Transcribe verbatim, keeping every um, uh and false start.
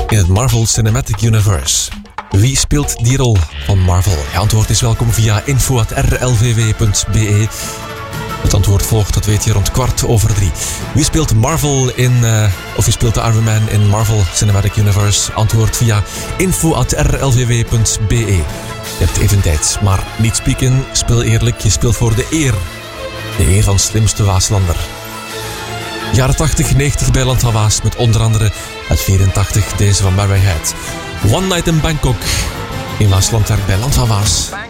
in het Marvel Cinematic Universe. Wie speelt die rol van Marvel? Je antwoord is welkom via info at r l v w punt b e. Het antwoord volgt, dat weet je, rond kwart over drie. Wie speelt Marvel in, uh, of wie speelt de Iron Man in Marvel Cinematic Universe? Antwoord via info at r l v w punt b e. Je hebt even tijd, maar niet spieken. Speel eerlijk, je speelt voor de eer. De eer van slimste Waaslander. Jaren tachtig, negentig bij Land van Waas, met onder andere uit vierentachtig deze van Mary Hyde. One Night in Bangkok. In Waasland werkt bij Land van Waas.